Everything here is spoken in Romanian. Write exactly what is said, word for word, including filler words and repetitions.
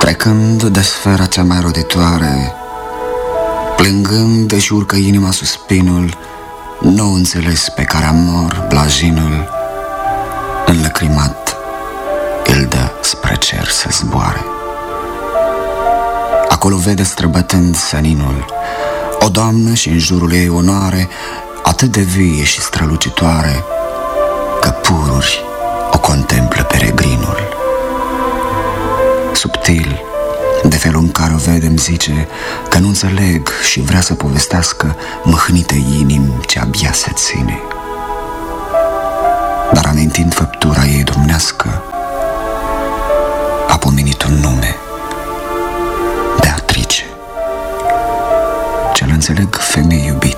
Trecând de sfera cea mai roditoare, plângând își urcă inima suspinul nou înțeles pe care amor blajinul, înlăcrimat, îl dă spre cer să zboare. Acolo vede străbătând seninul o doamnă și în jurul ei onoare atât de vie și strălucitoare, că pururi o contemplă peregrinul. Subtil, de felul în care o vedem, zice că nu înțeleg și vrea să povestească mâhnite inimi ce abia se ține. Dar amintind făptura ei dumnească, a pomenit un nume, Beatrice, ce-l înțeleg femei iubite.